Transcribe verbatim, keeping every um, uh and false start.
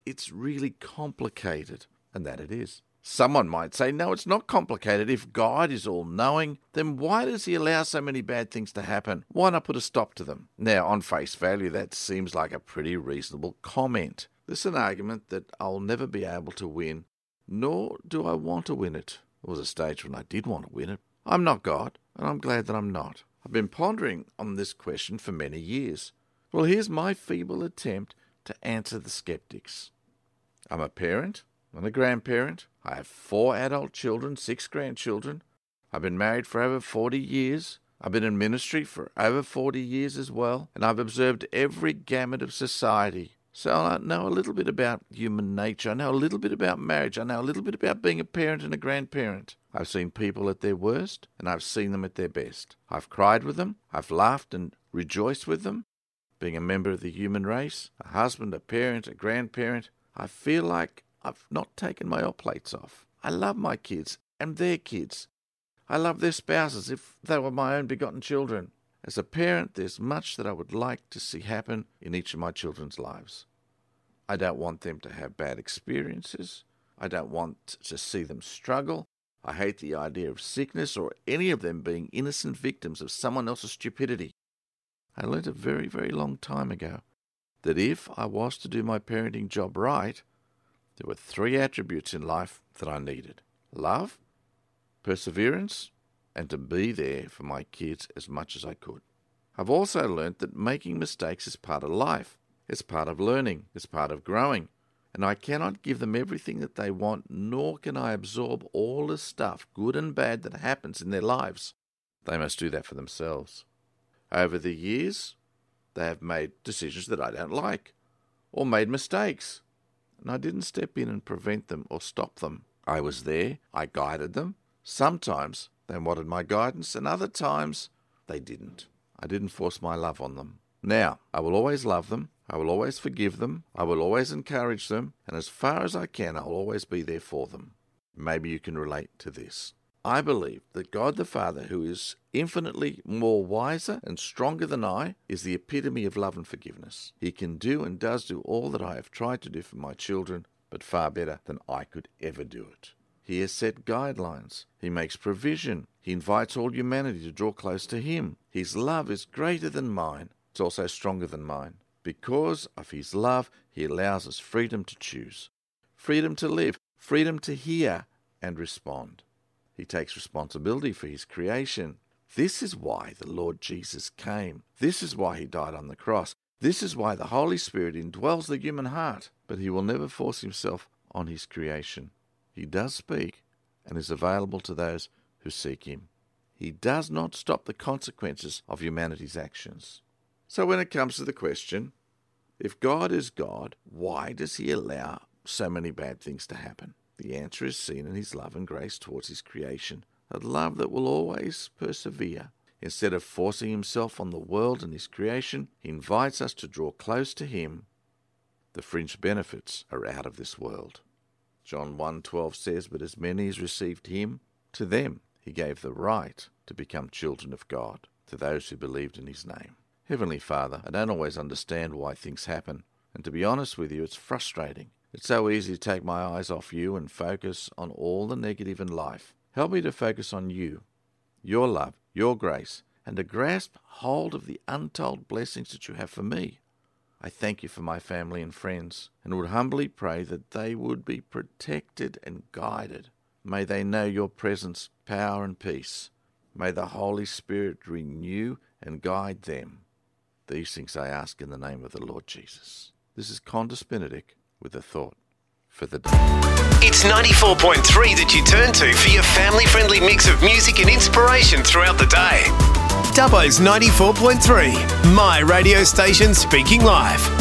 it's really complicated, and that it is. Someone might say, no, it's not complicated. If God is all-knowing, then why does he allow so many bad things to happen? Why not put a stop to them? Now, on face value, that seems like a pretty reasonable comment. This is an argument that I'll never be able to win, nor do I want to win it. There was a stage when I did want to win it. I'm not God, and I'm glad that I'm not. I've been pondering on this question for many years. Well, here's my feeble attempt to answer the skeptics. I'm a parent and a grandparent. I have four adult children, six grandchildren. I've been married for over forty years. I've been in ministry for over forty years as well, and I've observed every gamut of society. So I know a little bit about human nature. I know a little bit about marriage. I know a little bit about being a parent and a grandparent. I've seen people at their worst, and I've seen them at their best. I've cried with them. I've laughed and rejoiced with them. Being a member of the human race, a husband, a parent, a grandparent, I feel like I've not taken my old plates off. I love my kids and their kids. I love their spouses if they were my own begotten children. As a parent, there's much that I would like to see happen in each of my children's lives. I don't want them to have bad experiences. I don't want to see them struggle. I hate the idea of sickness or any of them being innocent victims of someone else's stupidity. I learned a very, very long time ago that if I was to do my parenting job right, there were three attributes in life that I needed: love, perseverance, and to be there for my kids as much as I could. I've also learned that making mistakes is part of life. It's part of learning. It's part of growing. And I cannot give them everything that they want, nor can I absorb all the stuff, good and bad, that happens in their lives. They must do that for themselves. Over the years, they have made decisions that I don't like, or made mistakes. And I didn't step in and prevent them or stop them. I was there. I guided them. Sometimes they wanted my guidance, and other times they didn't. I didn't force my love on them. Now, I will always love them. I will always forgive them. I will always encourage them. And as far as I can, I'll always be there for them. Maybe you can relate to this. I believe that God the Father, who is infinitely more wiser and stronger than I, is the epitome of love and forgiveness. He can do and does do all that I have tried to do for my children, but far better than I could ever do it. He has set guidelines. He makes provision. He invites all humanity to draw close to him. His love is greater than mine. It's also stronger than mine. Because of his love, he allows us freedom to choose, freedom to live, freedom to hear and respond. He takes responsibility for his creation. This is why the Lord Jesus came. This is why he died on the cross. This is why the Holy Spirit indwells the human heart. But he will never force himself on his creation. He does speak and is available to those who seek him. He does not stop the consequences of humanity's actions. So when it comes to the question, if God is God, why does he allow so many bad things to happen? The answer is seen in his love and grace towards his creation, a love that will always persevere. Instead of forcing himself on the world and his creation, he invites us to draw close to him. The fringe benefits are out of this world. John one twelve says, "But as many as received him, to them he gave the right to become children of God, to those who believed in his name." Heavenly Father, I don't always understand why things happen, and to be honest with you, it's frustrating. It's so easy to take my eyes off you and focus on all the negative in life. Help me to focus on you, your love, your grace, and to grasp hold of the untold blessings that you have for me. I thank you for my family and friends, and would humbly pray that they would be protected and guided. May they know your presence, power, and peace. May the Holy Spirit renew and guide them. These things I ask in the name of the Lord Jesus. This is Condis Benedict with a thought for the day. It's ninety-four point three that you turn to for your family-friendly mix of music and inspiration throughout the day. Dubbo's ninety-four point three, my radio station speaking live.